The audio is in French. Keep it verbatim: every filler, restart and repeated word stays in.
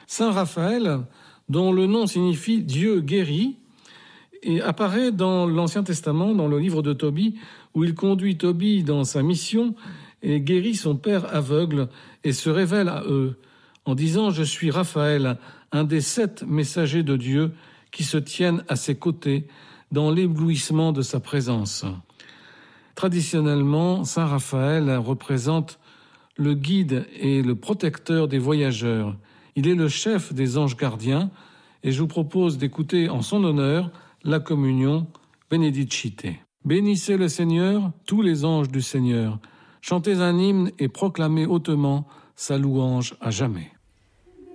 Saint Raphaël, dont le nom signifie Dieu guérit, et apparaît dans l'Ancien Testament, dans le livre de Tobie, où il conduit Tobie dans sa mission et guérit son père aveugle et se révèle à eux en disant « Je suis Raphaël, un des sept messagers de Dieu qui se tiennent à ses côtés dans l'éblouissement de sa présence ». Traditionnellement, Saint Raphaël représente le guide et le protecteur des voyageurs. Il est le chef des anges gardiens et je vous propose d'écouter en son honneur la communion Benedicite. Bénissez le Seigneur, tous les anges du Seigneur. Chantez un hymne et proclamez hautement sa louange à jamais.